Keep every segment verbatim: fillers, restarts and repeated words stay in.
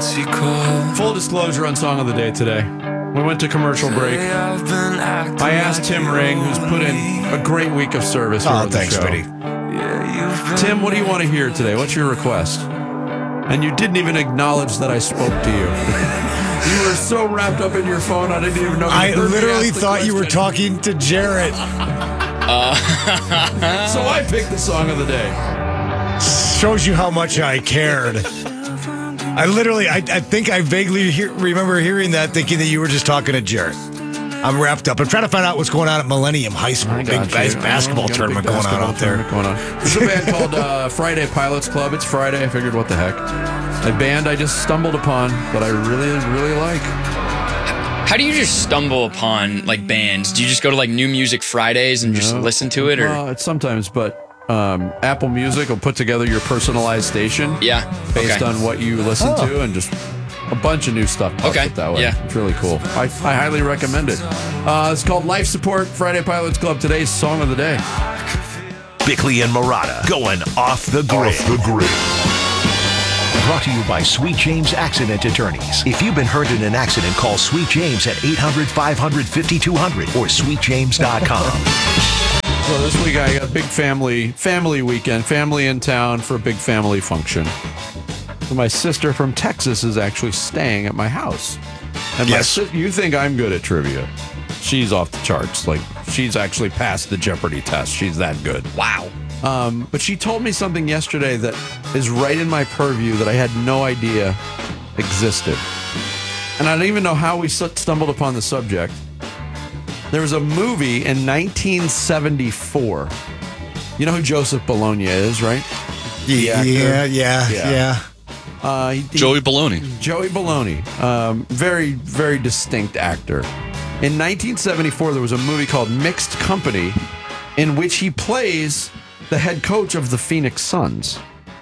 Full disclosure on Song of the Day today. We went to commercial break. I asked Tim Ring, who's put in a great week of service here Oh, on the thanks, show. Biddy. Tim, what do you want to hear today? What's your request? And you didn't even acknowledge that I spoke to you. You were so wrapped up in your phone, I didn't even know. I heard me literally ask the thought you were question. talking to Jarrett. Uh, So I picked the Song of the Day. Shows you how much I cared. I literally, I, I think I vaguely hear, remember hearing that, thinking that you were just talking to Jarrett. I'm wrapped up. I'm trying to find out what's going on at Millennium High School. I Big got bas- you. basketball Got a tournament big going on basketball out there. tournament Going on. There's a band called uh, Friday Pilots Club. It's Friday. I figured, what the heck? A band I just stumbled upon that I really, really like. how do you just stumble upon like bands? Do you just go to like New Music Fridays and just No. listen to it, or Well, it's sometimes, but um, Apple Music will put together your personalized station. yeah, Based okay. on what you listen Oh. to, and just a bunch of new stuff. pops Okay, up that way. yeah. It's really cool. I, I highly recommend it. Uh, it's called Life Support Friday Pilots Club. Today's Song of the Day. Bickley and Murata going off the grid. Off the grid. Brought to you by Sweet James Accident Attorneys. If you've been hurt in an accident, call Sweet James at eight hundred, five hundred, fifty-two hundred or sweet james dot com. So this week I got a big family family weekend, family in town for a big family function. So my sister from Texas is actually staying at my house. And my Yes. si- you think I'm good at trivia. She's off the charts. Like, she's actually passed the Jeopardy test. She's that good. Wow. Um, but she told me something yesterday that is right in my purview that I had no idea existed. And I don't even know how we st- stumbled upon the subject. There was a movie in nineteen seventy-four. You know who Joseph Bologna is, right? Yeah, actor. yeah, yeah, Yeah. yeah. Uh, he- he- Joey Baloney. Joey Bologna, um, very, very distinct actor. In nineteen seventy-four, there was a movie called Mixed Company in which he plays the head coach of the Phoenix Suns.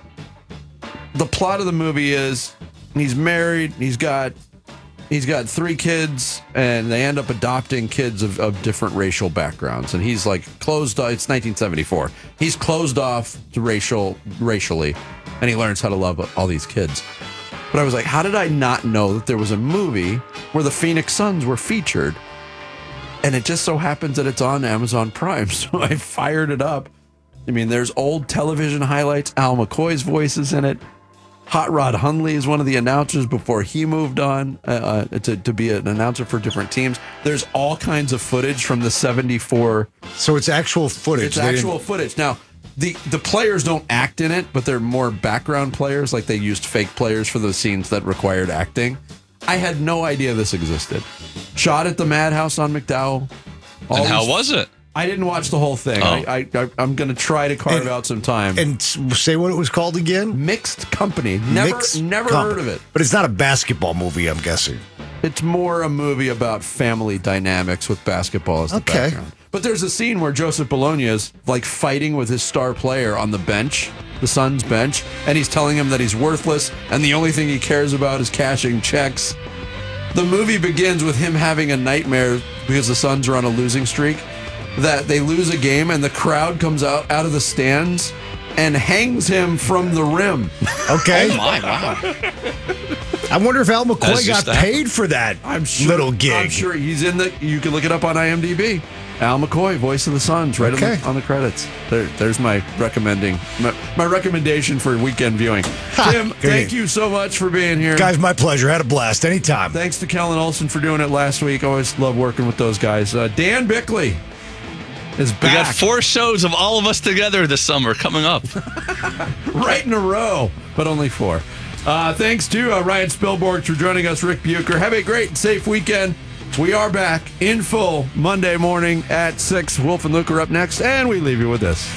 The plot of the movie is he's married, he's got he's got three kids, and they end up adopting kids of, of different racial backgrounds. And he's like closed off. It's nineteen seventy-four. He's closed off to racial racially, and he learns how to love all these kids. But I was like, how did I not know that there was a movie where the Phoenix Suns were featured? And it just so happens that it's on Amazon Prime. So I fired it up. I mean, there's old television highlights. Al McCoy's voice is in it. Hot Rod Hundley is one of the announcers before he moved on uh, to, to be an announcer for different teams. There's all kinds of footage from the seventy-four. So it's actual footage. It's They didn't- actual footage. Now, the, the players don't act in it, but they're more background players. Like they used fake players for the scenes that required acting. I had no idea this existed. Shot at the Madhouse on McDowell. And how Always- was it? I didn't watch the whole thing. Oh. I, I, I, I'm going to try to carve And- out some time. And s- say what it was called again? Mixed Company. Never, Mixed never Company. heard of it. But it's not a basketball movie, I'm guessing. It's more a movie about family dynamics with basketball as the Okay. background. But there's a scene where Joseph Bologna is like fighting with his star player on the bench, the Suns bench, and he's telling him that he's worthless and the only thing he cares about is cashing checks. The movie begins with him having a nightmare because the Suns are on a losing streak, that they lose a game and the crowd comes out out of the stands and hangs him from the rim. Okay. Oh my, wow. I wonder if Al That's McCoy got just that. paid for that I'm sure, little gig. I'm sure he's in the. You can look it up on IMDb. Al McCoy, voice of the Suns, right Okay. on, the, on the credits. There, there's my recommending my, my recommendation for weekend viewing. Tim, Good. thank you so much for being here. Guys, my pleasure. Had a blast. Anytime. Thanks to Kellen Olson for doing it last week. Always love working with those guys. Uh, Dan Bickley is We back got four shows of all of us together this summer coming up. right in a row, but only four. Uh, thanks to uh, Ryan Spielborg for joining us, Rick Bucher. Have a great and safe weekend. We are back in full Monday morning at six. Wolf and Luke are up next, and we leave you with this.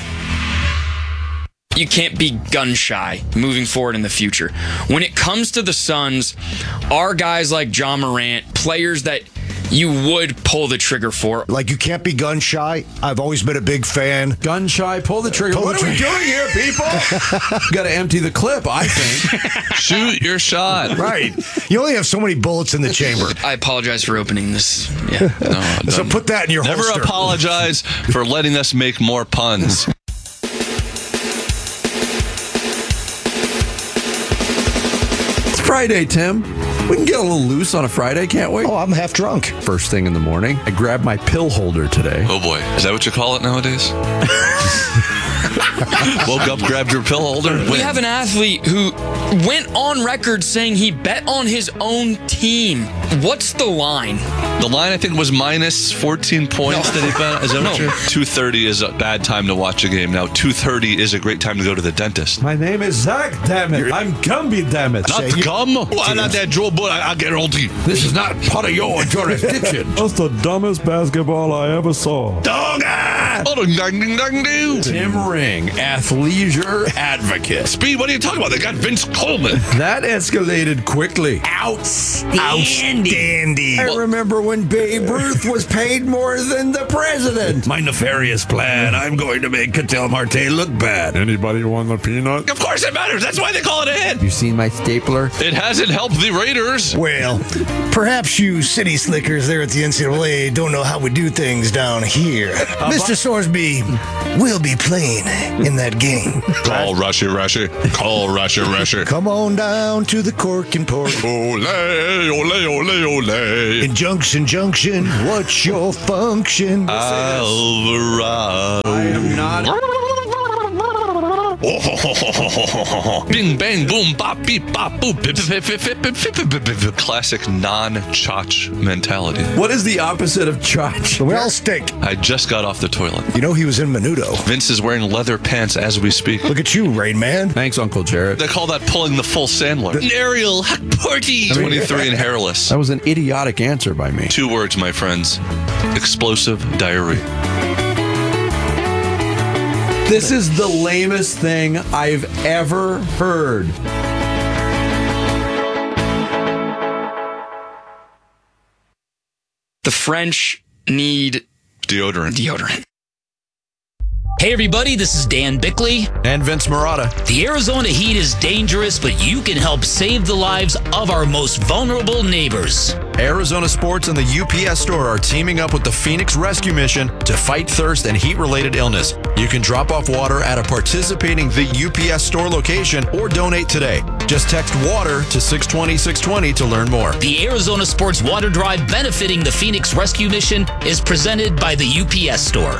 You can't be gun shy moving forward in the future. When it comes to the Suns, are guys like John Morant, players that you would pull the trigger for? Like, you can't be gun shy. I've always been a big fan. Gun shy, pull the trigger. Pull what the are we trigger. doing here, people? Got to empty the clip, I think. Shoot your shot. Right. You only have so many bullets in the chamber. I apologize for opening this. Yeah. No, So don't- put that in your Never holster. apologize for letting us make more puns. It's Friday. Friday, Tim. We can get a little loose on a Friday, can't we? Oh, I'm half drunk. First thing in the morning, I grabbed my pill holder today. Oh boy, is that what you call it nowadays? Woke up, grabbed your pill holder. We Win. have an athlete who went on record saying he bet on his own team. What's the line? The line I think was minus fourteen points that he bet. Is that what No. you're? two thirty is a bad time to watch a game. Now two thirty is a great time to go to the dentist. My name is Zach, damn it. I'm Gumby, damn it. Not gum. Why not that Joe Boy? I, I get old. This is not part of your jurisdiction. That's the dumbest basketball I ever saw. Oh, ding, ding, ding, ding. Tim Ring, athleisure advocate. Speed, what are you talking about? They got Vince Coleman. That escalated quickly. Outstanding. I remember when Babe Ruth was paid more than the president. My nefarious plan. I'm going to make Cattell Marte look bad. Anybody want the peanut? Of course it matters. That's why they call it a hit. You seen my stapler? It hasn't helped the Raiders. Well, perhaps you city slickers there at the N C double A don't know how we do things down here. Mister Sorsby will be playing in that game. Call Russia, Russia. Call Russia, Russia. Come on down to the Cork and Pork. Ole, ole, ole, ole. In Junction, Junction, what's your function? Alvarado. I am not. Bing, bang, boom, bop, beep, bop, boop. Bip, bip, bip, bip, bip, bip, bip, bip, bip. Classic non-chotch mentality. What is the opposite of chotch? Well, steak. I just got off the toilet. You know he was in Menudo. Vince is wearing leather pants as we speak. Look at you, Rain Man. Thanks, Uncle Jared. They call that pulling the full Sandler. Ariel, Porty. twenty-three and hairless. That was an idiotic answer by me. Two words, my friends. Explosive diarrhea. This is the lamest thing I've ever heard. The French need Deodorant. deodorant. Hey everybody, this is Dan Bickley. And Vince Marotta. The Arizona heat is dangerous, but you can help save the lives of our most vulnerable neighbors. Arizona Sports and the U P S Store are teaming up with the Phoenix Rescue Mission to fight thirst and heat-related illness. You can drop off water at a participating The U P S Store location or donate today. Just text WATER to six twenty, six twenty to learn more. The Arizona Sports Water Drive benefiting the Phoenix Rescue Mission is presented by the U P S Store.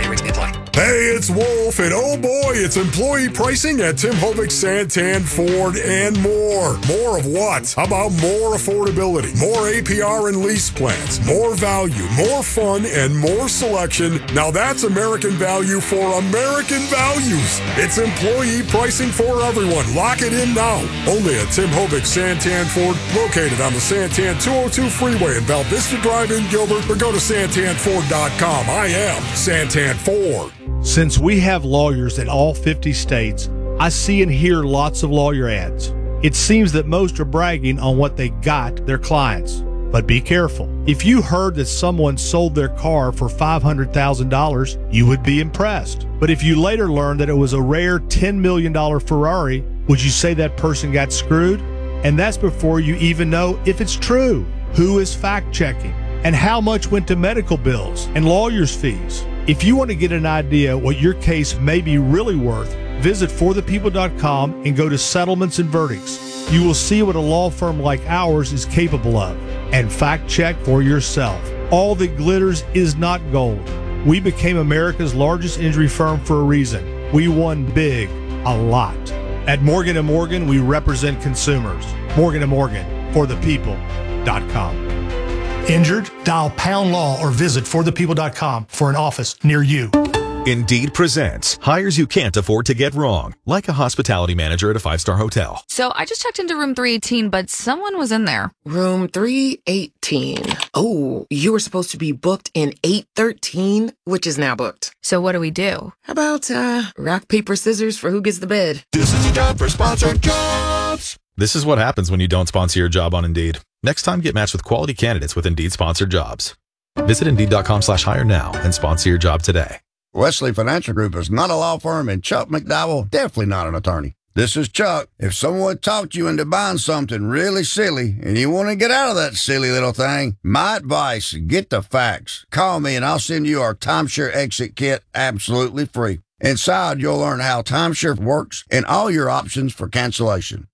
Hey, it's Wolf, and oh boy, it's employee pricing at Tim Hovick, Santan, Ford, and more. More of what? How about more affordability, more A P R and lease plans, more value, more fun, and more selection? Now that's American value for American values. It's employee pricing for everyone. Lock it in now. Only at Tim Hovick, Santan, Ford, located on the Santan two oh two freeway in Val Vista Drive in Gilbert, or go to santan ford dot com. I am Santan Ford. Since we have lawyers in all fifty states, I see and hear lots of lawyer ads. It seems that most are bragging on what they got their clients. But be careful. If you heard that someone sold their car for five hundred thousand dollars, you would be impressed. But if you later learned that it was a rare ten million dollars Ferrari, would you say that person got screwed? And that's before you even know if it's true. Who is fact-checking? And how much went to medical bills and lawyers' fees? If you want to get an idea what your case may be really worth, visit for the people dot com and go to Settlements and Verdicts. You will see what a law firm like ours is capable of, and fact check for yourself. All that glitters is not gold. We became America's largest injury firm for a reason. We won big, a lot. At Morgan and Morgan, we represent consumers. Morgan and Morgan, for the people dot com. Injured? Dial pound law or visit for the people dot com for an office near you. Indeed presents hires you can't afford to get wrong, like a hospitality manager at a five-star hotel. So I just checked into room three eighteen, but someone was in there. Room three eighteen. Oh, you were supposed to be booked in eight thirteen, which is now booked. So what do we do? How about uh, rock, paper, scissors for who gets the bed? This is a job for sponsored jobs. This is what happens when you don't sponsor your job on Indeed. Next time, get matched with quality candidates with Indeed sponsored jobs. Visit Indeed.com slash hire now and sponsor your job today. Wesley Financial Group is not a law firm, and Chuck McDowell, definitely not an attorney. This is Chuck. If someone talked you into buying something really silly and you want to get out of that silly little thing, my advice, get the facts. Call me and I'll send you our timeshare exit kit absolutely free. Inside, you'll learn how timeshare works and all your options for cancellation.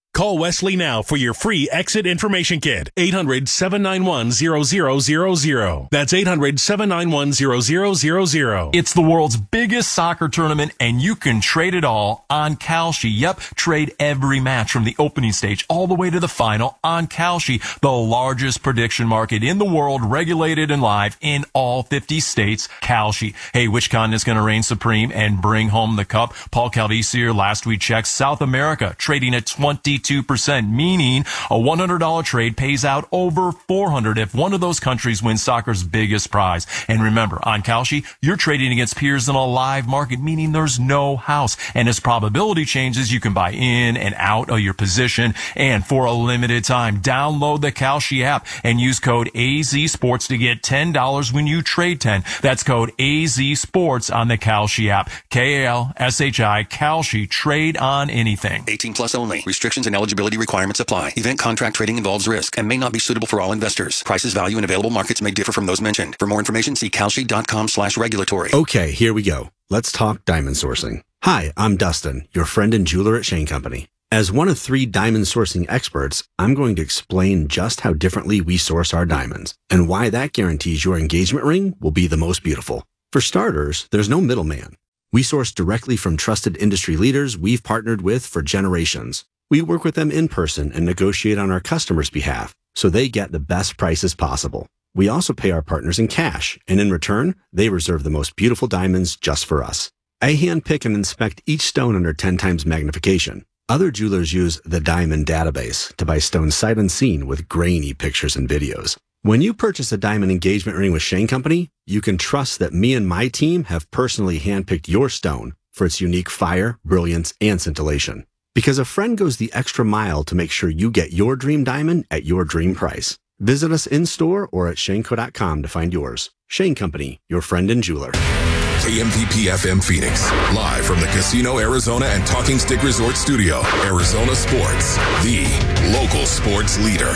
Call Wesley now for your free exit information kit. eight hundred, seven nine one, zero zero zero zero. That's eight hundred, seven nine one, zero zero zero zero. It's the world's biggest soccer tournament, and you can trade it all on Kalshi. Yep, trade every match from the opening stage all the way to the final on Kalshi, the largest prediction market in the world, regulated and live in all fifty states. Kalshi. Hey, which continent's going to reign supreme and bring home the cup? Paul Calvisier last week checked South America, trading at twenty-two percent, meaning a one hundred dollars trade pays out over four hundred dollars if one of those countries wins soccer's biggest prize. And remember, on Kalshi, you're trading against peers in a live market, meaning there's no house. And as probability changes, you can buy in and out of your position. And for a limited time, download the Kalshi app and use code A Z Sports to get ten dollars when you trade ten. That's code A Z Sports on the Kalshi app. K A L S H I, Kalshi. Trade on anything. eighteen plus only. Restrictions and eligibility requirements apply. Event contract trading involves risk and may not be suitable for all investors. Prices, value, and available markets may differ from those mentioned. For more information, see kalshi.com slash regulatory. Okay, here we go. Let's talk diamond sourcing. Hi, I'm Dustin, your friend and jeweler at Shane Company. As one of three diamond sourcing experts, I'm going to explain just how differently we source our diamonds and why that guarantees your engagement ring will be the most beautiful. For starters, there's no middleman. We source directly from trusted industry leaders we've partnered with for generations. We work with them in person and negotiate on our customers' behalf so they get the best prices possible. We also pay our partners in cash, and in return, they reserve the most beautiful diamonds just for us. I handpick and inspect each stone under ten times magnification. Other jewelers use the Diamond Database to buy stones sight unseen with grainy pictures and videos. When you purchase a diamond engagement ring with Shane Company, you can trust that me and my team have personally handpicked your stone for its unique fire, brilliance, and scintillation. Because a friend goes the extra mile to make sure you get your dream diamond at your dream price. Visit us in-store or at shaneco dot com to find yours. Shane Company, your friend and jeweler. K M V P F M Phoenix, live from the Casino Arizona and Talking Stick Resort Studio. Arizona Sports, the local sports leader.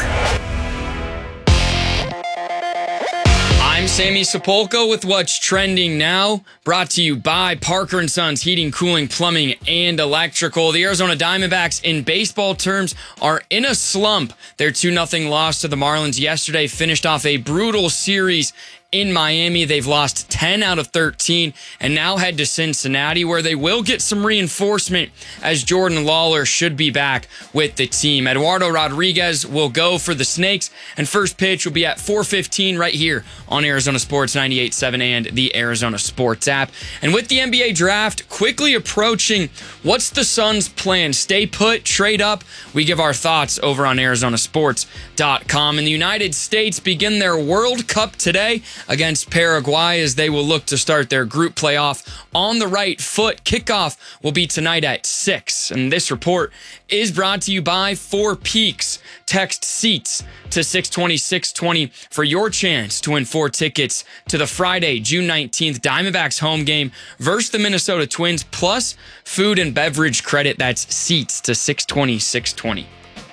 I'm Sammy Sepulko with what's trending now, brought to you by Parker and Sons Heating, Cooling, Plumbing, and Electrical. The Arizona Diamondbacks, in baseball terms, are in a slump. Their two nothing loss to the Marlins yesterday finished off a brutal series in Miami. They've lost ten out of thirteen and now head to Cincinnati, where they will get some reinforcement as Jordan Lawler should be back with the team. Eduardo Rodriguez will go for the Snakes, and first pitch will be at four fifteen right here on Arizona Sports ninety-eight point seven and the Arizona Sports app. And with the N B A draft quickly approaching, what's the Suns' plan? Stay put, trade up? We give our thoughts over on Arizona Sports dot com. And the United States begin their World Cup today against Paraguay as they will look to start their group playoff on the right foot. Kickoff will be tonight at six. And this report is brought to you by Four Peaks. Text SEATS to six twenty, six twenty for your chance to win four tickets to the Friday, June nineteenth Diamondbacks home game versus the Minnesota Twins, plus food and beverage credit. That's SEATS to six twenty, six twenty.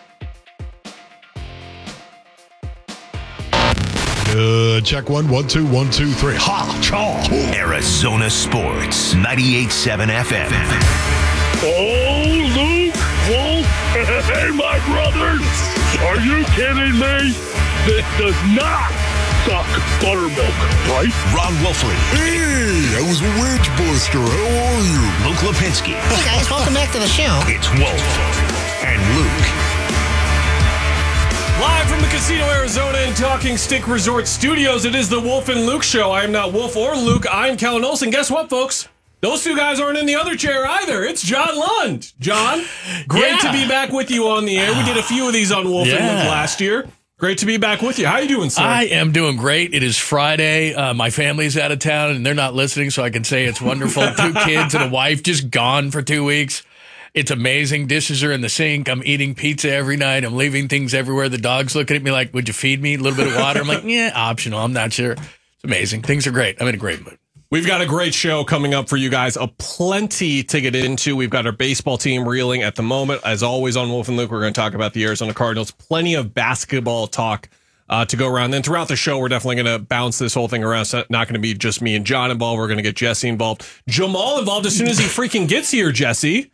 Good. Check one, one, two, one, two, three. Ha! Chaw! Arizona Sports, ninety-eight point seven F M. Oh, Luke, Wolf, hey, my brothers, are you kidding me? This does not suck buttermilk, right? Ron Wolfley. Hey, I was a wedge buster. How are you? Luke Lipinski. Hey, guys, welcome back to the show. It's Wolf and Luke. Live from the Casino Arizona and Talking Stick Resort Studios, it is the Wolf and Luke Show. I am not Wolf or Luke. I'm Kellen Olson. Guess what, folks? Those two guys aren't in the other chair either. It's John Lund. John, great yeah. to be back with you on the air. We did a few of these on Wolf yeah. and Luke last year. Great to be back with you. How you doing, sir? I am doing great. It is Friday. Uh, my family's out of town, and they're not listening, so I can say it's wonderful. Two kids and a wife just gone for two weeks. It's amazing. Dishes are in the sink. I'm eating pizza every night. I'm leaving things everywhere. The dog's looking at me like, would you feed me a little bit of water? I'm like, yeah, optional. I'm not sure. It's amazing. Things are great. I'm in a great mood. We've got a great show coming up for you guys. A plenty to get into. We've got our baseball team reeling at the moment. As always on Wolf and Luke, we're going to talk about the Arizona Cardinals. Plenty of basketball talk uh, to go around. Then throughout the show, we're definitely going to bounce this whole thing around. It's not going to be just me and John involved. We're going to get Jesse involved. Jamal involved as soon as he freaking gets here, Jesse.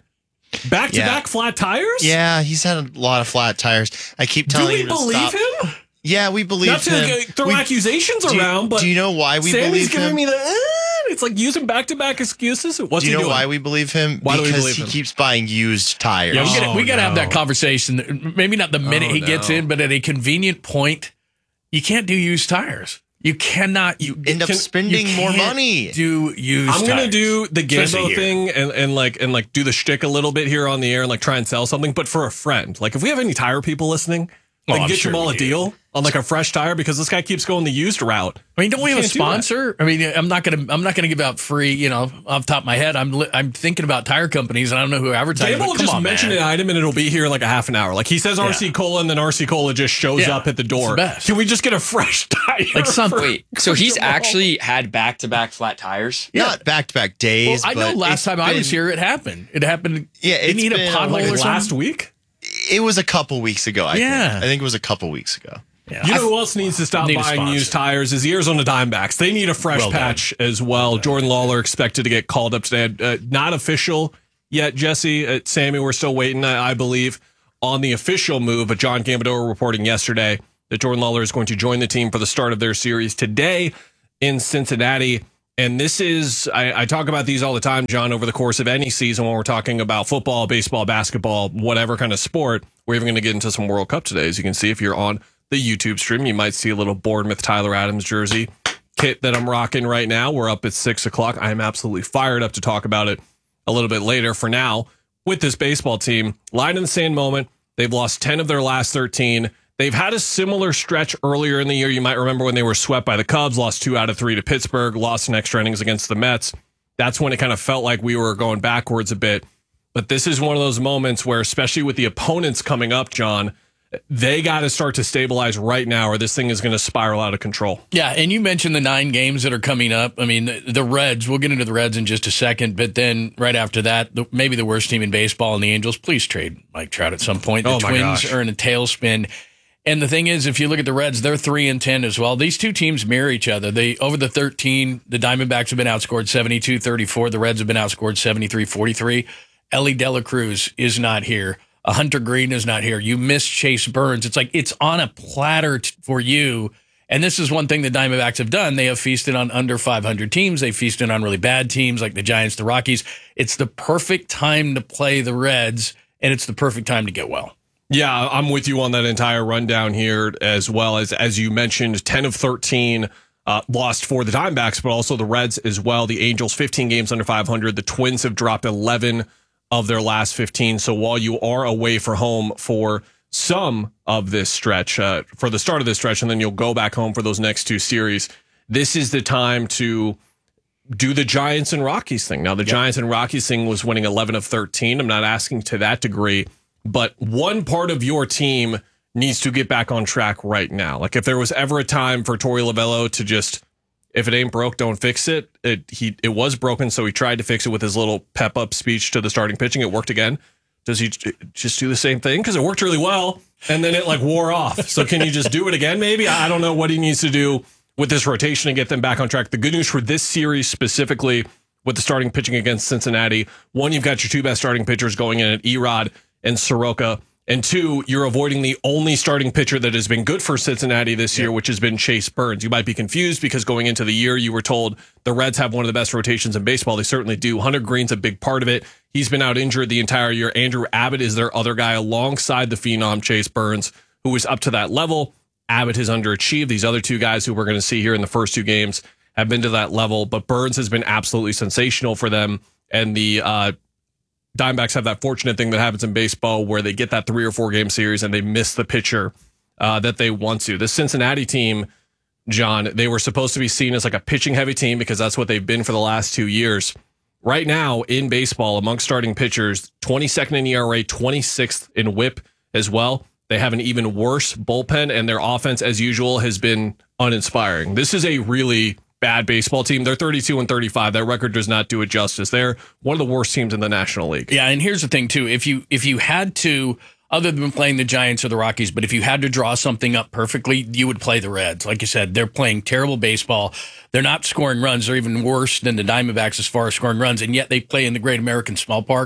Back to Yeah. back flat tires? Yeah, he's had a lot of flat tires. I keep Do telling we him to believe stop. him? Yeah, we believe Not to him. uh, throw We- accusations do you- around, but do you know why we Sammy's believe giving him? me the. Uh, it's like using back to back excuses. What's do you he know doing? why we believe him? Why do we because believe he him? keeps buying used tires. Yeah, we gotta, we gotta have that no. conversation. Maybe not the minute Oh, he gets no. in, but at a convenient point, you can't do used tires. You cannot. You end up can- spending you more can't money. Do used. I'm gonna tires. do the Especially Gambo here. thing and, and like and like do the shtick a little bit here on the air and like try and sell something, but for a friend. Like if we have any tire people listening, Oh, like I'm get sure your ball we a do. deal on like a fresh tire because this guy keeps going the used route. I mean, don't we You have a can't do that. sponsor? I mean, I'm not gonna. I'm not gonna give out free. You know, off the top of my head, I'm. Li- I'm thinking about tire companies, and I don't know who advertises. Gambo but will Come just on, mention man. an item and it'll be here in like a half an hour. Like he says R C Yeah. Cola and then R C Cola just shows Yeah, up at the it's door. the best. Can we just get a fresh tire? Like something. for- Wait, so for he's Jamal? actually had back to back flat tires? Not back to back Well, days. I know but last it's time I was been- here, it happened. It happened. Yeah, didn't it's he hit a been, pothole like, or something? last week. It was a couple weeks ago. I Yeah. think. I think it was a couple weeks ago. Yeah. You I- know who else needs to stop need a buying sponsor. used tires is the Arizona Diamondbacks. They need a fresh Well done. patch as well. Jordan Lawler expected to get called up today. Uh, not official yet, Jesse. Uh, Sammy, we're still waiting, I, I believe, on the official move. But John Gambadoro reporting yesterday that Jordan Lawler is going to join the team for the start of their series today in Cincinnati. And this is, I, I talk about these all the time, John, over the course of any season when we're talking about football, baseball, basketball, whatever kind of sport. We're even going to get into some World Cup today. As you can see, if you're on the YouTube stream, you might see a little Bournemouth Tyler Adams jersey kit that I'm rocking right now. We're up at six o'clock. I am absolutely fired up to talk about it a little bit later. For now, with this baseball team, line in the sand moment, they've lost ten of their last thirteen. They've had a similar stretch earlier in the year. You might remember when they were swept by the Cubs, lost two out of three to Pittsburgh, lost in extra innings against the Mets. That's when it kind of felt like we were going backwards a bit. But this is one of those moments where, especially with the opponents coming up, John, they got to start to stabilize right now or this thing is going to spiral out of control. Yeah, and you mentioned the nine games that are coming up. I mean, the, the Reds, we'll get into the Reds in just a second, but then right after that, the, maybe the worst team in baseball and the Angels. Please trade Mike Trout at some point. The Oh, my Twins gosh. are in a tailspin. And the thing is, if you look at the Reds, they're three and ten as well. These two teams mirror each other. They over the thirteen, the Diamondbacks have been outscored seventy-two thirty-four. The Reds have been outscored seventy-three forty-three. Ellie De La Cruz is not here. Uh, Hunter Green is not here. You miss Chase Burns. It's like it's on a platter t- for you. And this is one thing the Diamondbacks have done. They have feasted on under five hundred teams. They feasted on really bad teams like the Giants, the Rockies. It's the perfect time to play the Reds, and it's the perfect time to get well. Yeah, I'm with you on that entire rundown here as well. As as you mentioned, ten of thirteen uh, lost for the Diamondbacks, but also the Reds as well. The Angels, fifteen games under five hundred. The Twins have dropped eleven of their last fifteen. So while you are away for home for some of this stretch, uh, for the start of this stretch, and then you'll go back home for those next two series, this is the time to do the Giants and Rockies thing. Now, the yep. Giants and Rockies thing was winning eleven of thirteen. I'm not asking to that degree. But one part of your team needs to get back on track right now. Like if there was ever a time for Torey Lovello to just, if it ain't broke, don't fix it. It he it was broken, so he tried to fix it with his little pep up speech to the starting pitching. It worked again. Does he just do the same thing? Because it worked really well, and then it like wore off. So can you just do it again? Maybe I don't know what he needs to do with this rotation to get them back on track. The good news for this series specifically with the starting pitching against Cincinnati, one, you've got your two best starting pitchers going in at Erod and Soroka. And two, you're avoiding the only starting pitcher that has been good for Cincinnati this year, which has been Chase Burns. You might be confused because going into the year, you were told the Reds have one of the best rotations in baseball. They certainly do. Hunter Green's a big part of it. He's been out injured the entire year. Andrew Abbott is their other guy alongside the phenom Chase Burns, who is up to that level. Abbott has underachieved. These other two guys who we're going to see here in the first two games have been to that level, but Burns has been absolutely sensational for them. And the uh, Diamondbacks have that fortunate thing that happens in baseball where they get that three or four game series and they miss the pitcher uh, that they want to. The Cincinnati team, John, they were supposed to be seen as like a pitching heavy team because that's what they've been for the last two years. Right now in baseball, among starting pitchers, twenty-second in E R A, twenty-sixth in whip as well. They have an even worse bullpen, and their offense, as usual, has been uninspiring. This is a really bad baseball team. They're thirty-two and thirty-five. That record does not do it justice. They're one of the worst teams in the National League. Yeah, and here's the thing too. If you if you had to, other than playing the Giants or the Rockies, but if you had to draw something up perfectly, you would play the Reds. Like you said, they're playing terrible baseball. They're not scoring runs. They're even worse than the Diamondbacks as far as scoring runs, and yet they play in the Great American Small Park.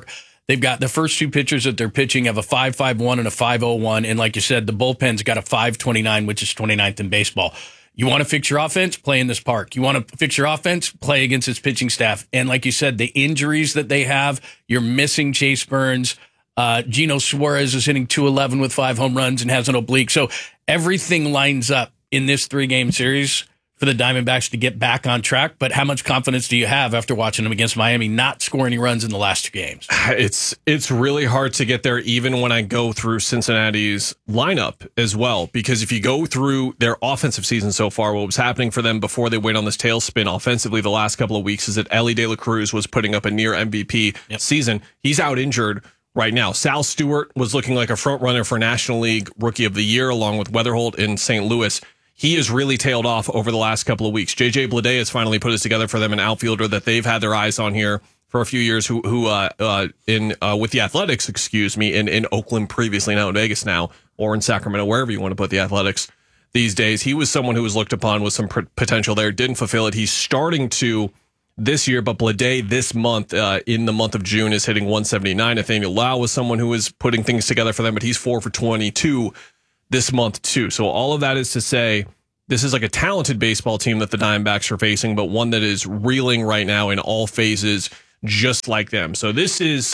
They've got the first two pitchers that they're pitching have a five five one and a five oh one. And like you said, the bullpen's got a five twenty-nine, which is twenty-ninth in baseball. You want to fix your offense? Play in this park. You want to fix your offense? Play against its pitching staff. And like you said, the injuries that they have, you're missing Chase Burns. Uh, Gino Suarez is hitting two eleven with five home runs and has an oblique. So everything lines up in this three-game series for the Diamondbacks to get back on track. But how much confidence do you have after watching them against Miami not score any runs in the last two games? It's it's really hard to get there even when I go through Cincinnati's lineup as well, because if you go through their offensive season so far, what was happening for them before they went on this tailspin offensively the last couple of weeks is that Ellie De La Cruz was putting up a near M V P yep. season. He's out injured right now. Sal Stewart was looking like a front runner for National League Rookie of the Year along with Weatherholt in Saint Louis. He has really tailed off over the last couple of weeks. J J Bleday has finally put us together for them, an outfielder that they've had their eyes on here for a few years, who who uh, uh, in uh, with the Athletics, excuse me, in, in Oakland previously, now in Vegas now, or in Sacramento, wherever you want to put the Athletics these days. He was someone who was looked upon with some pr- potential there, didn't fulfill it. He's starting to this year, but Bleday this month, uh, in the month of June, is hitting one seventy-nine. Nathaniel Lau was someone who was putting things together for them, but he's four for twenty-two this month too. So all of that is to say, this is like a talented baseball team that the Diamondbacks are facing, but one that is reeling right now in all phases, just like them. So this is,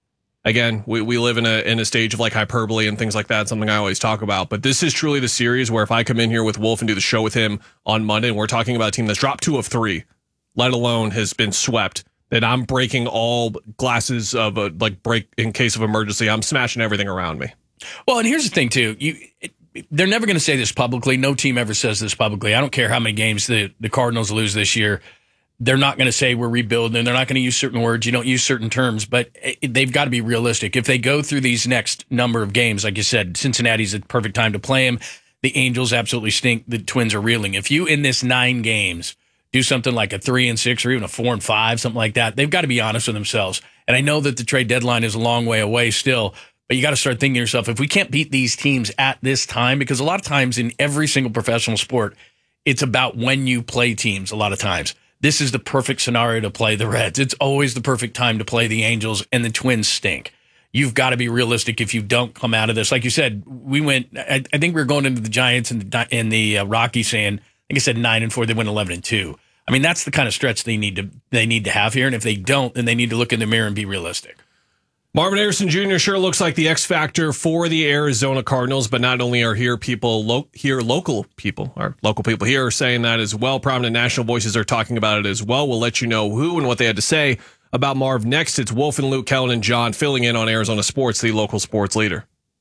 again, we, we live in a in a stage of like hyperbole and things like that, something I always talk about. But this is truly the series where if I come in here with Wolf and do the show with him on Monday, and we're talking about a team that's dropped two of three, let alone has been swept, that I'm breaking all glasses of a like break in case of emergency. I'm smashing everything around me. Well, and here's the thing too. You. It, They're never going to say this publicly. No team ever says this publicly. I don't care how many games the, the Cardinals lose this year. They're not going to say we're rebuilding. They're not going to use certain words. You don't use certain terms, but it, they've got to be realistic. If they go through these next number of games, like you said, Cincinnati's the perfect time to play them. The Angels absolutely stink. The Twins are reeling. If you, in this nine games, do something like a three and six or even a four and five, something like that, they've got to be honest with themselves. And I know that the trade deadline is a long way away still, but you got to start thinking to yourself, if we can't beat these teams at this time, because a lot of times in every single professional sport, it's about when you play teams a lot of times. This is the perfect scenario to play the Reds. It's always the perfect time to play the Angels, and the Twins stink. You've got to be realistic if you don't come out of this. Like you said, we went, I, I think we were going into the Giants and the, and the uh, Rockies saying, I think I said nine and four, they went eleven and two. I mean, that's the kind of stretch they need to they need to have here, and if they don't, then they need to look in the mirror and be realistic. Marvin Harrison Junior sure looks like the X factor for the Arizona Cardinals, but not only are here people, lo- here local people, our local people here are saying that as well. Prominent national voices are talking about it as well. We'll let you know who and what they had to say about Marv next. It's Wolf and Luke, Kellen and John filling in on Arizona Sports, the local sports leader.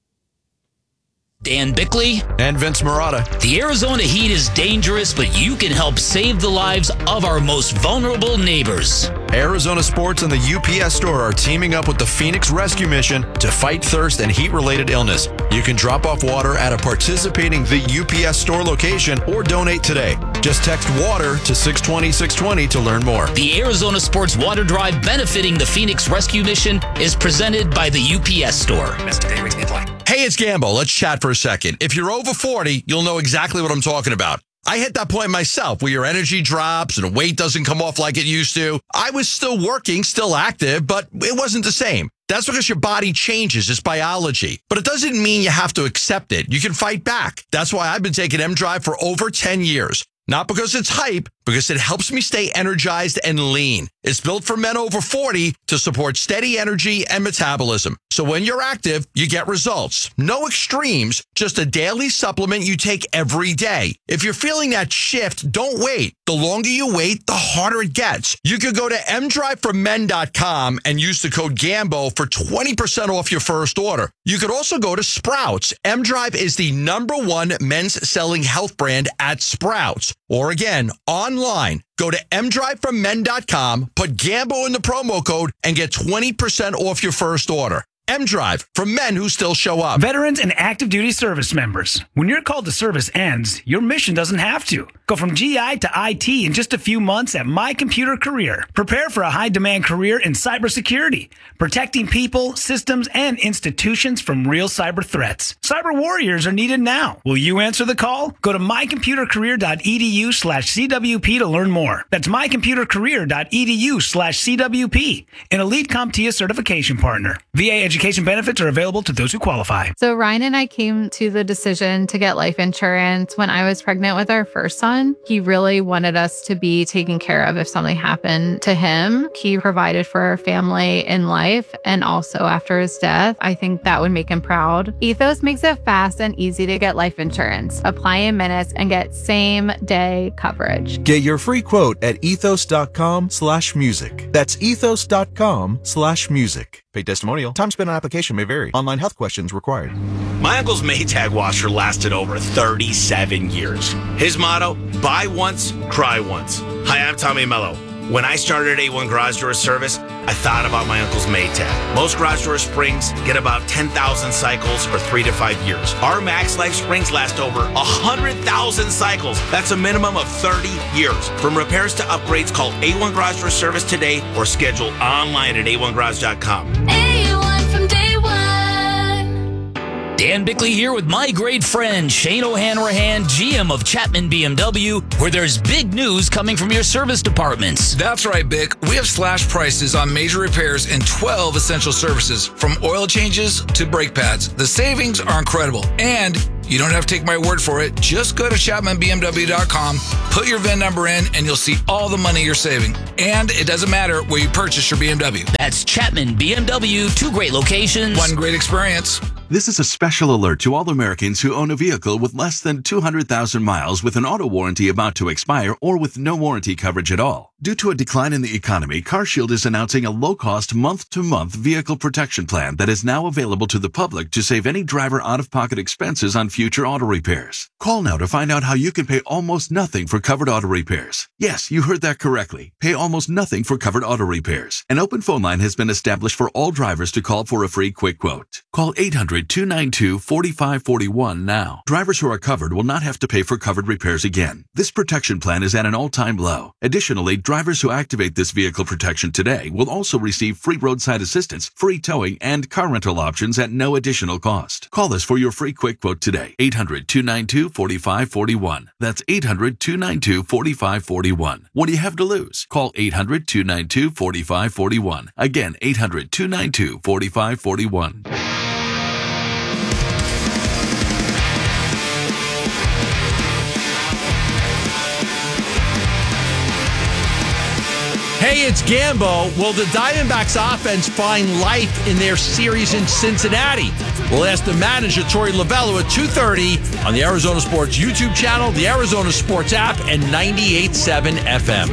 Dan Bickley and Vince Marotta. The Arizona heat is dangerous, but you can help save the lives of our most vulnerable neighbors. Arizona Sports and the U P S Store are teaming up with the Phoenix Rescue Mission to fight thirst and heat-related illness. You can drop off water at a participating the U P S Store location or donate today. Just text WATER to six twenty six twenty to learn more. The Arizona Sports Water Drive benefiting the Phoenix Rescue Mission is presented by the U P S Store. Hey, it's Gambo. Let's chat for a second. If you're over forty, you'll know exactly what I'm talking about. I hit that point myself where your energy drops and weight doesn't come off like it used to. I was still working, still active, but it wasn't the same. That's because your body changes. It's biology. But it doesn't mean you have to accept it. You can fight back. That's why I've been taking M-Drive for over ten years. Not because it's hype, because it helps me stay energized and lean. It's built for men over forty to support steady energy and metabolism. So when you're active, you get results. No extremes, just a daily supplement you take every day. If you're feeling that shift, don't wait. The longer you wait, the harder it gets. You could go to m drive for men dot com and use the code GAMBO for twenty percent off your first order. You could also go to Sprouts. M-Drive is the number one men's selling health brand at Sprouts. Or again, online, go to m drive for men dot com, put GAMBO in the promo code, and get twenty percent off your first order. M-Drive, for men who still show up. Veterans and active duty service members. When your call to service ends, your mission doesn't have to. Go from G I to I T in just a few months at My Computer Career. Prepare for a high-demand career in cybersecurity, protecting people, systems, and institutions from real cyber threats. Cyber warriors are needed now. Will you answer the call? Go to mycomputercareer.edu slash CWP to learn more. That's mycomputercareer.edu slash CWP, an Elite CompTIA certification partner. V A education benefits are available to those who qualify. So Ryan and I came to the decision to get life insurance when I was pregnant with our first son. He really wanted us to be taken care of if something happened to him. He provided for our family in life and also after his death. I think that would make him proud. Ethos makes it fast and easy to get life insurance. Apply in minutes and get same day coverage. Get your free quote at ethos.com slash music. That's ethos.com slash music. Paid testimonial. Time spent on application may vary. Online health questions required. My uncle's Maytag washer lasted over thirty-seven years. His motto, buy once, cry once. Hi, I'm Tommy Mello. When I started at A one Garage Door Service, I thought about my uncle's Maytag. Most garage door springs get about ten thousand cycles or three to five years. Our Max Life springs last over one hundred thousand cycles. That's a minimum of thirty years. From repairs to upgrades, call A one Garage Door Service today or schedule online at A one garage dot com. A one from day one. Dan Bickley here with my great friend Shane O'Hanrahan, G M of Chapman B M W, where there's big news coming from your service departments. That's right, Bick. We have slash prices on major repairs and twelve essential services, from oil changes to brake pads. The savings are incredible, and you don't have to take my word for it. Just go to chapman b m w dot com, put your V I N number in, and you'll see all the money you're saving. And it doesn't matter where you purchase your B M W. That's Chapman B M W, two great locations. One great experience. This is a special alert to all Americans who own a vehicle with less than two hundred thousand miles with an auto warranty about to expire or with no warranty coverage at all. Due to a decline in the economy, CarShield is announcing a low-cost month-to-month vehicle protection plan that is now available to the public to save any driver out-of-pocket expenses on future auto repairs. Call now to find out how you can pay almost nothing for covered auto repairs. Yes, you heard that correctly. Pay almost nothing for covered auto repairs. An open phone line has been established for all drivers to call for a free quick quote. Call eight hundred, two nine two, four five four one now. Drivers who are covered will not have to pay for covered repairs again. This protection plan is at an all-time low. Additionally, drivers who activate this vehicle protection today will also receive free roadside assistance, free towing, and car rental options at no additional cost. Call us for your free quick quote today. eight hundred, two nine two, four five four one. That's eight hundred, two nine two, four five four one. What do you have to lose? Call eight hundred, two nine two, four five four one. Again, eight hundred, two nine two, four five four one. Hey, it's Gambo. Will the Diamondbacks offense find life in their series in Cincinnati? We'll ask the manager, Torey Lovello, at two thirty on the Arizona Sports YouTube channel, the Arizona Sports app, and ninety-eight point seven F M.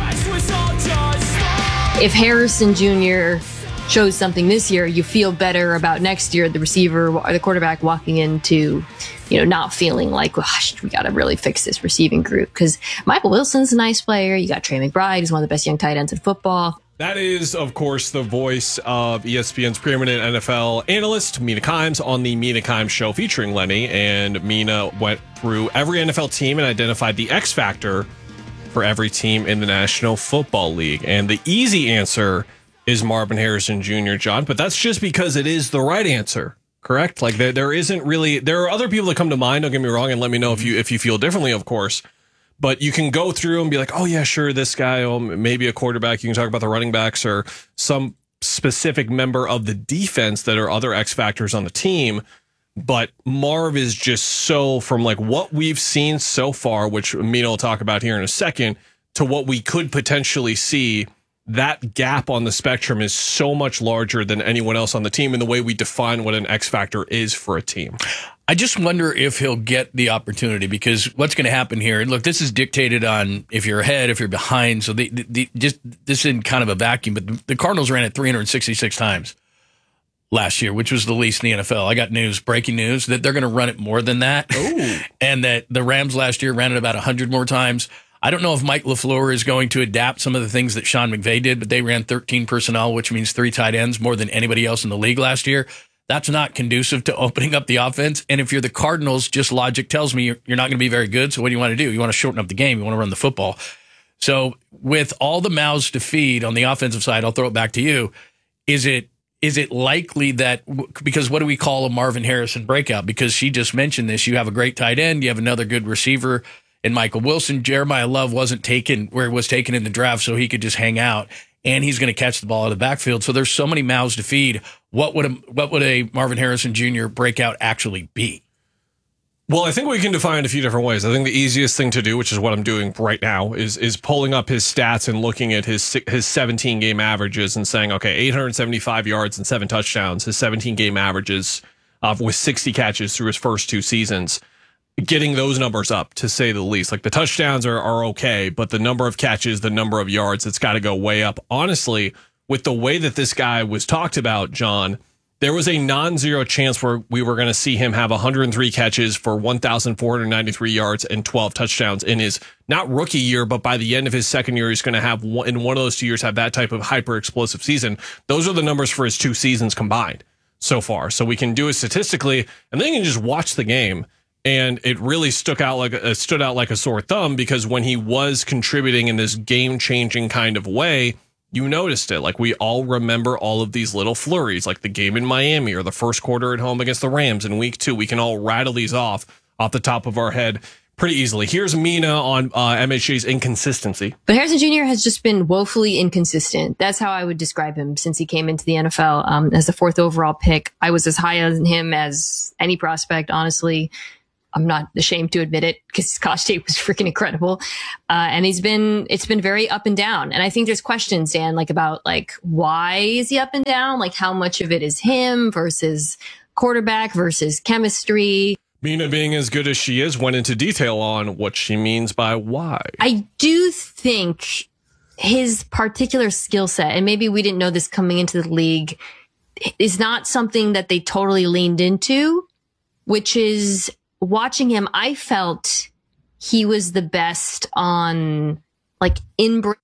If Harrison Junior shows something this year, you feel better about next year, the receiver or the quarterback walking into, you know, not feeling like, gosh, we got to really fix this receiving group. Because Michael Wilson's a nice player. You got Trey McBride, who's one of the best young tight ends in football. That is, of course, the voice of E S P N's preeminent N F L analyst, Mina Kimes, on the Mina Kimes Show featuring Lenny. And Mina went through every N F L team and identified the X factor for every team in the National Football League. And the easy answer is Marvin Harrison Junior, John, but that's just because it is the right answer, correct? Like there, there isn't really, there are other people that come to mind, don't get me wrong, and let me know if you if you feel differently, of course, but you can go through and be like, oh yeah, sure, this guy, oh, maybe a quarterback, you can talk about the running backs or some specific member of the defense that are other X factors on the team, but Marv is just so, from like what we've seen so far, which Mina will talk about here in a second, to what we could potentially see, that gap on the spectrum is so much larger than anyone else on the team in the way we define what an X factor is for a team. I just wonder if he'll get the opportunity, because what's going to happen here, and look, this is dictated on if you're ahead, if you're behind. So the, the, the, just this is in kind of a vacuum, but the, the Cardinals ran it three hundred sixty-six times last year, which was the least in the N F L. I got news, breaking news, that they're going to run it more than that. Ooh. And that the Rams last year ran it about one hundred more times. I don't know if Mike LaFleur is going to adapt some of the things that Sean McVay did, but they ran thirteen personnel, which means three tight ends, more than anybody else in the league last year. That's not conducive to opening up the offense. And if you're the Cardinals, just logic tells me you're, you're not going to be very good. So what do you want to do? You want to shorten up the game. You want to run the football. So with all the mouths to feed on the offensive side, I'll throw it back to you. Is it is it likely that, because what do we call a Marvin Harrison breakout? Because she just mentioned this. You have a great tight end. You have another good receiver in Michael Wilson. Jeremiah Love wasn't taken where it was taken in the draft, so he could just hang out. And he's going to catch the ball out of the backfield. So there's so many mouths to feed. What would a, what would a Marvin Harrison Junior breakout actually be? Well, I think we can define it a few different ways. I think the easiest thing to do, which is what I'm doing right now, is is pulling up his stats and looking at his his seventeen game averages and saying, okay, eight hundred seventy-five yards and seven touchdowns, his seventeen game averages uh, with sixty catches through his first two seasons. Getting those numbers up, to say the least. Like, the touchdowns are, are okay, but the number of catches, the number of yards, it's got to go way up. Honestly, with the way that this guy was talked about, John, there was a non-zero chance where we were going to see him have one hundred three catches for one thousand four hundred ninety-three yards and twelve touchdowns in his, not rookie year, but by the end of his second year, he's going to have, one, in one of those two years, have that type of hyper-explosive season. Those are the numbers for his two seasons combined so far. So we can do it statistically, and then you can just watch the game. And it really stuck out like uh, stood out like a sore thumb, because when he was contributing in this game-changing kind of way, you noticed it. Like, we all remember all of these little flurries, like the game in Miami or the first quarter at home against the Rams in week two. We can all rattle these off off the top of our head pretty easily. Here's Mina on uh, M H G's inconsistency. But Harrison Junior has just been woefully inconsistent. That's how I would describe him since he came into the N F L um, as the fourth overall pick. I was as high on him as any prospect, honestly. I'm not ashamed to admit it, because his college tape was freaking incredible. Uh, and he's been, it's been very up and down. And I think there's questions, Dan, like about like, why is he up and down? Like, how much of it is him versus quarterback versus chemistry? Mina, being as good as she is, went into detail on what she means by why. I do think his particular skill set, and maybe we didn't know this coming into the league, is not something that they totally leaned into, which is, watching him, I felt he was the best on like in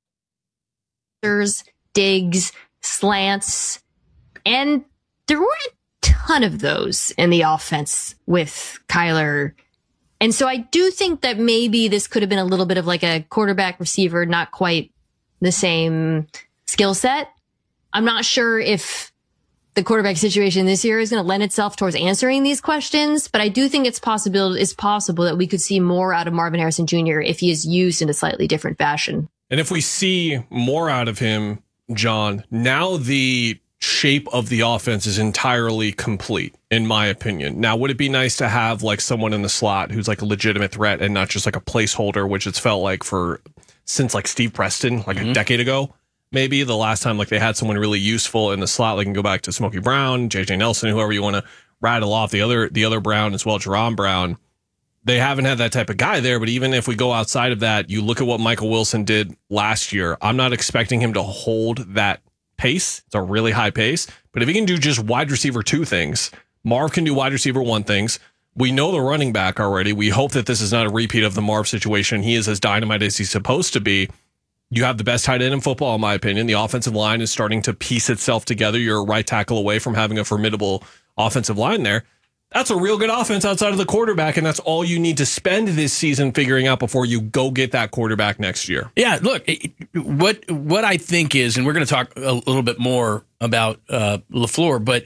digs, slants, and there were a ton of those in the offense with Kyler. And so I do think that maybe this could have been a little bit of like a quarterback receiver, not quite the same skill set. I'm not sure if the quarterback situation this year is going to lend itself towards answering these questions, but I do think it's possible, it's possible that we could see more out of Marvin Harrison Junior if he is used in a slightly different fashion. And if we see more out of him, John, now the shape of the offense is entirely complete, in my opinion. Now, would it be nice to have like someone in the slot who's like a legitimate threat and not just like a placeholder, which it's felt like for since like Steve Preston, like mm-hmm. a decade ago? Maybe the last time like they had someone really useful in the slot. They can go back to Smokey Brown, J J Nelson, whoever you want to rattle off, the other the other Brown as well, Jerron Brown. They haven't had that type of guy there. But even if we go outside of that, you look at what Michael Wilson did last year. I'm not expecting him to hold that pace. It's a really high pace. But if he can do just wide receiver two things, Marv can do wide receiver one things. We know the running back already. We hope that this is not a repeat of the Marv situation. He is as dynamite as he's supposed to be. You have the best tight end in football, in my opinion. The offensive line is starting to piece itself together. You're a right tackle away from having a formidable offensive line there. That's a real good offense outside of the quarterback, and that's all you need to spend this season figuring out before you go get that quarterback next year. Yeah, look, what what I think is, and we're going to talk a little bit more about uh, LaFleur, but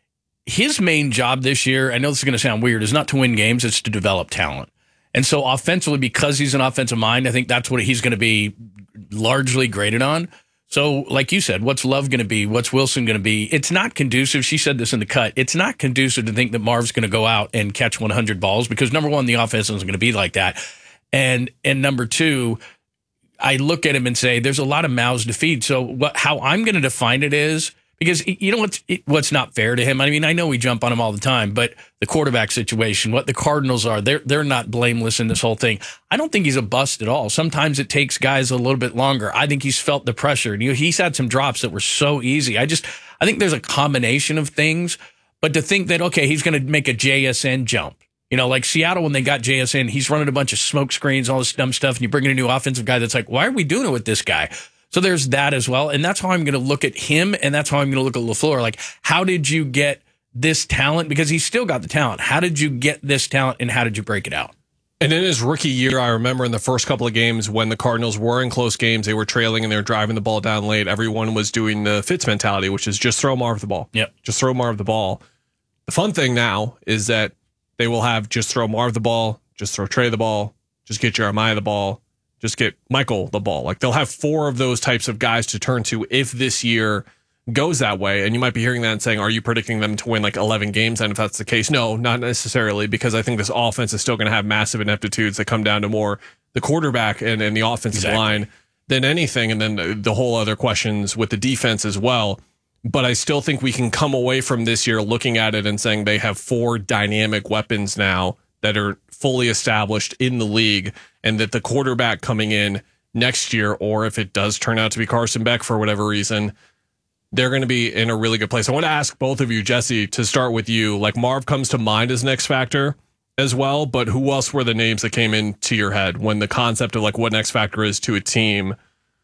his main job this year, I know this is going to sound weird, is not to win games, it's to develop talent. And so offensively, because he's an offensive mind, I think that's what he's going to be largely graded on. So like you said, what's Love going to be? What's Wilson going to be? It's not conducive. She said this in the cut. It's not conducive to think that Marv's going to go out and catch one hundred balls, because number one, the offense isn't going to be like that. And, and number two, I look at him and say, there's a lot of mouths to feed. So what, how I'm going to define it is, because you know what's what's not fair to him? I mean, I know we jump on him all the time, but the quarterback situation, what the Cardinals are, they're they're not blameless in this whole thing. I don't think he's a bust at all. Sometimes it takes guys a little bit longer. I think he's felt the pressure. You know, he's had some drops that were so easy. I just I think there's a combination of things. But to think that, okay, he's going to make a J S N jump. You know, like Seattle, when they got J S N, he's running a bunch of smoke screens, all this dumb stuff, and you bring in a new offensive guy that's like, why are we doing it with this guy? So there's that as well. And that's how I'm going to look at him, and that's how I'm going to look at LaFleur. Like, how did you get this talent? Because he's still got the talent. How did you get this talent and how did you break it out? And in his rookie year, I remember in the first couple of games when the Cardinals were in close games, they were trailing and they were driving the ball down late. Everyone was doing the Fitz mentality, which is just throw Marv the ball. Yep. Just throw Marv the ball. The fun thing now is that they will have just throw Marv the ball, just throw Trey the ball, just get Jeremiah the ball, just get Michael the ball. Like they'll have four of those types of guys to turn to if this year goes that way. And you might be hearing that and saying, are you predicting them to win like eleven games? And if that's the case, no, not necessarily, because I think this offense is still going to have massive ineptitudes that come down to more the quarterback and, and the offensive Exactly. line than anything. And then the, the whole other questions with the defense as well. But I still think we can come away from this year looking at it and saying they have four dynamic weapons now that are fully established in the league, and that the quarterback coming in next year, or if it does turn out to be Carson Beck for whatever reason, they're going to be in a really good place. I want to ask both of you, Jesse, to start with you. Like Marv comes to mind as an X factor as well, but who else were the names that came into your head when the concept of like what an X factor is to a team?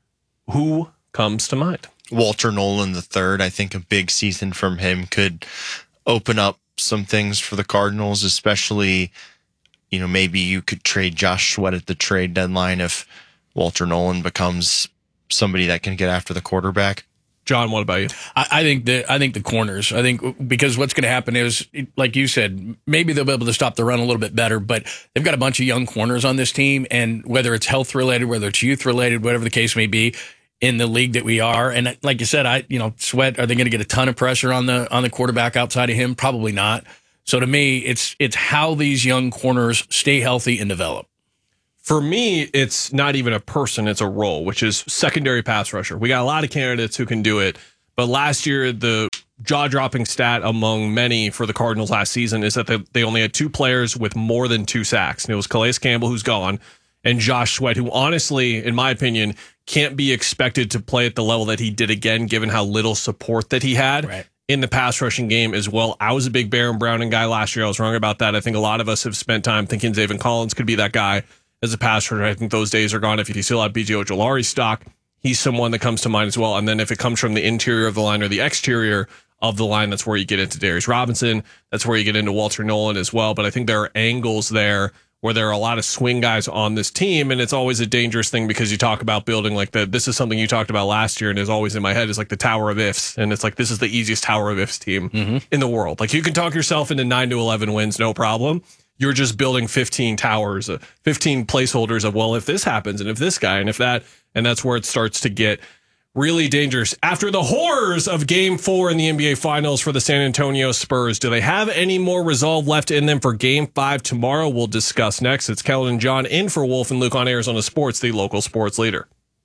Who comes to mind? Walter Nolan the third. I think a big season from him could open up some things for the Cardinals, especially, you know, maybe you could trade Josh Sweat at the trade deadline if Walter Nolan becomes somebody that can get after the quarterback. John, what about you? I, I think the I think the corners. I think because what's going to happen is, like you said, maybe they'll be able to stop the run a little bit better, but they've got a bunch of young corners on this team, and whether it's health related, whether it's youth related, whatever the case may be, in the league that we are, and like you said, I you know, Sweat, are they going to get a ton of pressure on the on the quarterback outside of him? Probably not. So to me, it's it's how these young corners stay healthy and develop. For me, it's not even a person, it's a role, which is secondary pass rusher. We got a lot of candidates who can do it, but last year, the jaw-dropping stat among many for the Cardinals last season is that they, they only had two players with more than two sacks. And it was Calais Campbell, who's gone, and Josh Sweat, who honestly, in my opinion, can't be expected to play at the level that he did again, given how little support that he had. Right. In the pass rushing game as well. I was a big Baron Browning guy last year. I was wrong about that. I think a lot of us have spent time thinking Zaven Collins could be that guy as a pass rusher. I think those days are gone. If you still have B J Ojolari stock, he's someone that comes to mind as well. And then if it comes from the interior of the line or the exterior of the line, that's where you get into Darius Robinson. That's where you get into Walter Nolan as well. But I think there are angles there where there are a lot of swing guys on this team, and it's always a dangerous thing because you talk about building like the, this is something you talked about last year and is always in my head is like the Tower of Ifs. And it's like, this is the easiest Tower of Ifs team mm-hmm. in the world. Like you can talk yourself into nine to eleven wins, no problem. You're just building fifteen towers, uh, fifteen placeholders of, well, if this happens and if this guy and if that, and that's where it starts to get really dangerous. After the horrors of game four in the N B A Finals for the San Antonio Spurs, do they have any more resolve left in them for game five tomorrow? We'll discuss next. It's Kellen and John in for Wolf and Luke on Arizona Sports, the local sports leader.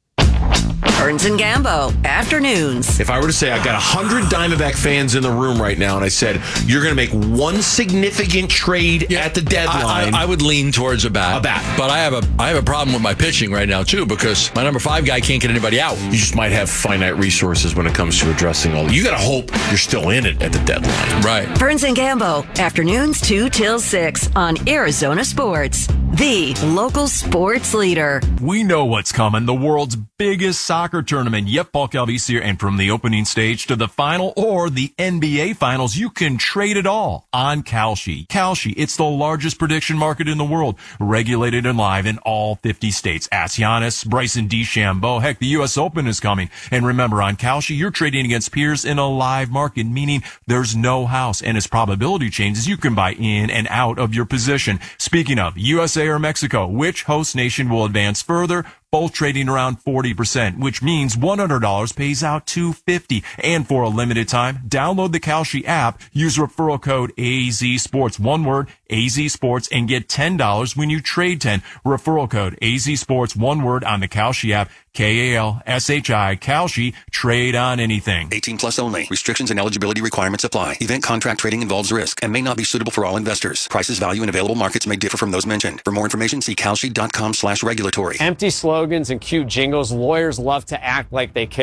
Burns and Gambo, afternoons. If I were to say I've got one hundred Diamondback fans in the room right now, and I said, you're going to make one significant trade Yeah, at the deadline. I, I, I would lean towards a bat. A bat. But I have a I have a problem with my pitching right now, too, because my number five guy can't get anybody out. You just might have finite resources when it comes to addressing all. You got to hope you're still in it at the deadline. Right. Burns and Gambo, afternoons two till six on Arizona Sports, the local sports leader. We know what's coming. The world's biggest soccer tournament. Yep, Paul Calvisi here. And from the opening stage to the final or the N B A finals, you can trade it all on Kalshi. Kalshi, it's the largest prediction market in the world, regulated and live in all fifty states. Ask Giannis, Bryson DeChambeau. Heck, the U S Open is coming. And remember, on Kalshi, you're trading against peers in a live market, meaning there's no house. And as probability changes, you can buy in and out of your position. Speaking of U S A or Mexico, which host nation will advance further? Both trading around forty percent, which means one hundred dollars pays out two hundred fifty dollars. And for a limited time, download the Kalshi app, use referral code A Z Sports, one word, A Z Sports, and get ten dollars when you trade ten. Referral code A Z Sports, one word, on the Kalshi app, K A L S H I, Kalshi, trade on anything. eighteen plus only. Restrictions and eligibility requirements apply. Event contract trading involves risk and may not be suitable for all investors. Prices, value, and available markets may differ from those mentioned. For more information, see kalshi.com slash regulatory. Empty slogans and cute jingles, lawyers love to act like they care.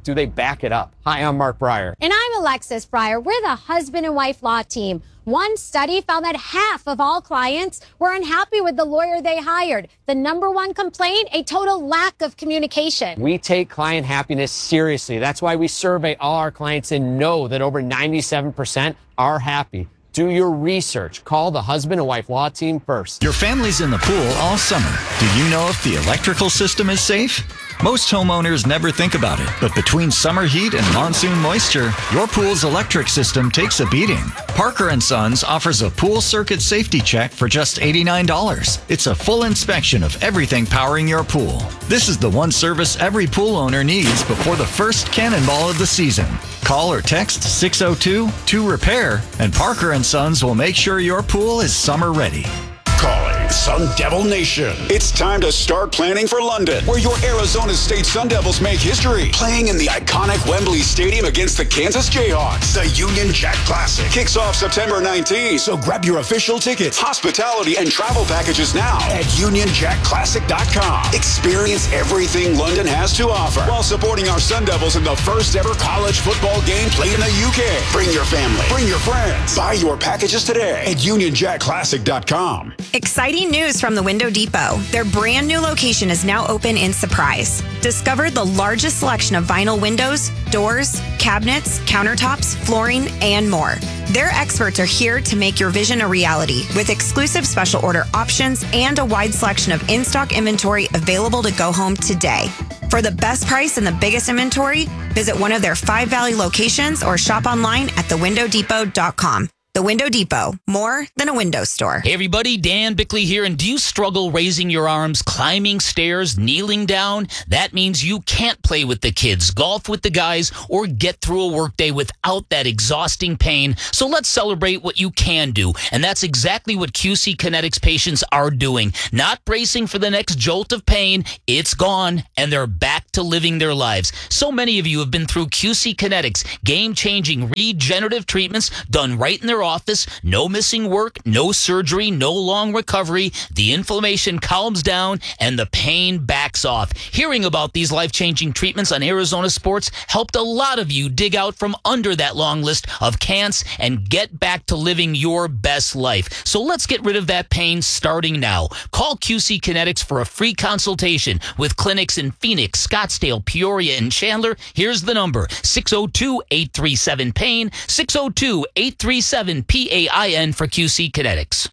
do they back it up? Hi, I'm Mark Breyer. And I'm Alexis Breyer. We're the husband and wife law team. One study found that half of all clients were unhappy with the lawyer they hired. The number one complaint, a total lack of communication. We take client happiness seriously. That's why we survey all our clients and know that over ninety-seven percent are happy. Do your research. Call the husband and wife law team first. Your family's in the pool all summer. Do you know if the electrical system is safe? Most homeowners never think about it, but between summer heat and monsoon moisture, your pool's electric system takes a beating. Parker and Sons offers a pool circuit safety check for just eighty-nine dollars. It's a full inspection of everything powering your pool. This is the one service every pool owner needs before the first cannonball of the season. Call or text six oh two two repair and Parker and Sons will make sure your pool is summer ready. Calling Sun Devil Nation. It's time to start planning for London, where your Arizona State Sun Devils make history. Playing in the iconic Wembley Stadium against the Kansas Jayhawks. The Union Jack Classic kicks off September nineteenth, so grab your official tickets, hospitality, and travel packages now at union jack classic dot com. Experience everything London has to offer while supporting our Sun Devils in the first ever college football game played in the U K. Bring your family, bring your friends. Buy your packages today at union jack classic dot com. Exciting news from the Window Depot. Their brand new location is now open in Surprise. Discover the largest selection of vinyl windows, doors, cabinets, countertops, flooring, and more. Their experts are here to make your vision a reality with exclusive special order options and a wide selection of in-stock inventory available to go home today. For the best price and the biggest inventory, visit one of their five Valley locations or shop online at the window depot dot com. The Window Depot, more than a window store. Hey everybody, Dan Bickley here, and do you struggle raising your arms, climbing stairs, kneeling down? That means you can't play with the kids, golf with the guys, or get through a workday without that exhausting pain. So let's celebrate what you can do, and that's exactly what Q C Kinetics patients are doing. Not bracing for the next jolt of pain, it's gone, and they're back to living their lives. So many of you have been through Q C Kinetics, game-changing regenerative treatments done right in their office, no missing work, no surgery, no long recovery. The inflammation calms down and the pain backs off. Hearing about these life-changing treatments on Arizona Sports helped a lot of you dig out from under that long list of can'ts and get back to living your best life. So let's get rid of that pain starting now. Call Q C Kinetics for a free consultation with clinics in Phoenix, Scottsdale, Peoria, and Chandler. Here's the number, six oh two, eight three seven, pain, six oh two, eight three seven, P A I N for Q C Kinetics.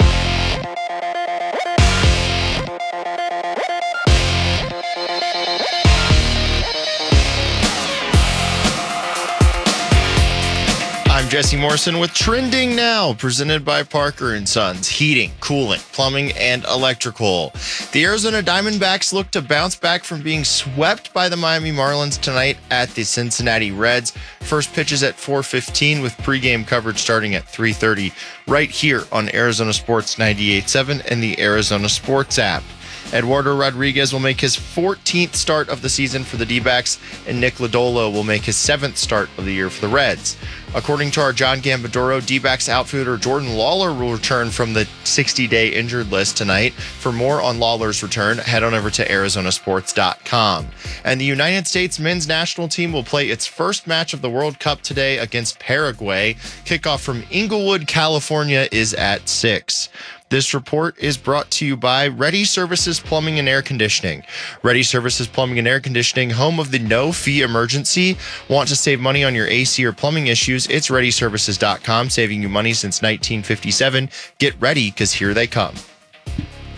I'm Jesse Morrison with Trending Now, presented by Parker and Sons. Heating, cooling, plumbing, and electrical. The Arizona Diamondbacks look to bounce back from being swept by the Miami Marlins tonight at the Cincinnati Reds. First pitch is at four fifteen with pregame coverage starting at three thirty right here on Arizona Sports ninety-eight point seven and the Arizona Sports app. Eduardo Rodriguez will make his fourteenth start of the season for the D-backs, and Nick Lodolo will make his seventh start of the year for the Reds. According to our John Gambadoro, D-backs outfielder Jordan Lawler will return from the sixty-day injured list tonight. For more on Lawler's return, head on over to arizona sports dot com. And the United States men's national team will play its first match of the World Cup today against Paraguay. Kickoff from Inglewood, California is at six. This report is brought to you by Ready Services Plumbing and Air Conditioning. Ready Services Plumbing and Air Conditioning, home of the no-fee emergency. Want to save money on your A C or plumbing issues? It's ready services dot com, saving you money since nineteen fifty-seven. Get ready, because here they come.